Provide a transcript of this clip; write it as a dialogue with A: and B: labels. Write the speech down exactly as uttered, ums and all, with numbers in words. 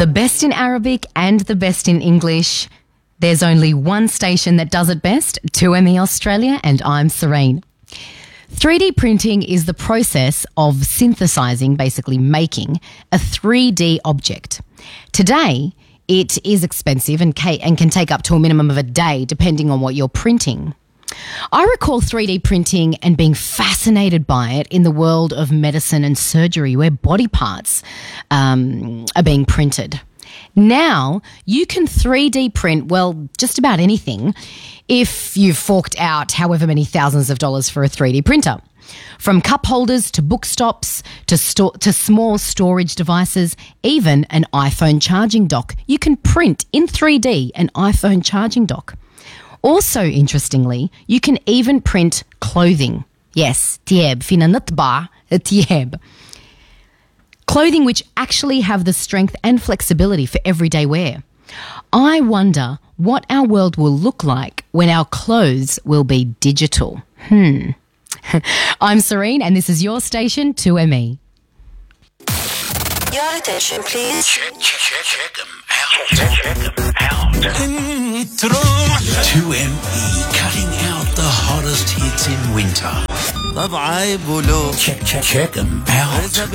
A: The best in Arabic and the best in English. There's only one station that does it best, two M E Australia, and I'm Serene. three D printing is the process of synthesizing, basically making, a three D object. Today, it is expensive and and can take up to a minimum of a day, depending on what you're printing. I recall three D printing and being fascinated by it in the world of medicine and surgery, where body parts um, are being printed. Now, you can three D print, well, just about anything if you've forked out however many thousands of dollars for a three D printer. From cup holders to book stops to, sto- to small storage devices, even an iPhone charging dock. You can print in three D an iPhone charging dock. Also, interestingly, you can even print clothing. Yes, tieb, fina nutba, tieb. Clothing which actually have the strength and flexibility for everyday wear. I wonder what our world will look like when our clothes will be digital. Hmm. I'm Serene, and this is your station, two M E.
B: Your attention, please.
C: Check, check, check, check them out. Check them out. two M E cutting out the hottest hits in winter. Check, check, check them out.